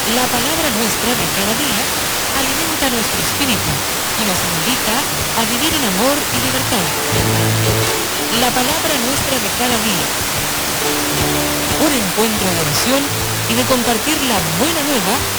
La palabra nuestra de cada día alimenta nuestro espíritu y nos invita a vivir en amor y libertad. La palabra nuestra de cada día. Un encuentro de oración y de compartir la buena nueva